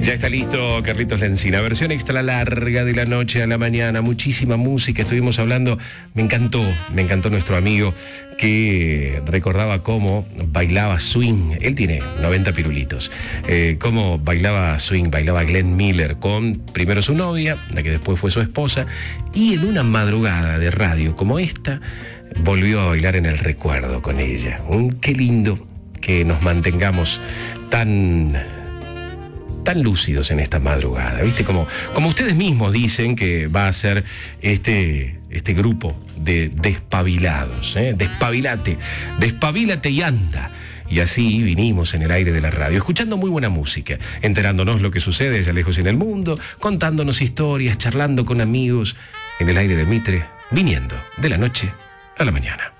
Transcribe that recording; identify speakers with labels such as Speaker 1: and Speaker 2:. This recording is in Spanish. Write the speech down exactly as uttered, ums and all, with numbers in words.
Speaker 1: Ya está listo Carlitos Lencina, versión extra larga de la noche a la mañana, muchísima música, estuvimos hablando, me encantó, me encantó nuestro amigo que recordaba cómo bailaba swing, él tiene noventa pirulitos, eh, cómo bailaba swing, bailaba Glenn Miller con primero su novia, la que después fue su esposa, y en una madrugada de radio como esta, volvió a bailar en el recuerdo con ella. Un, qué lindo que nos mantengamos tan... tan lúcidos en esta madrugada, ¿viste? Como, como ustedes mismos dicen que va a ser este, este grupo de despabilados, ¿eh? Despabilate, despabilate y anda. Y así vinimos en el aire de la radio, escuchando muy buena música, enterándonos lo que sucede allá lejos en el mundo, contándonos historias, charlando con amigos, en el aire de Mitre, viniendo de la noche a la mañana.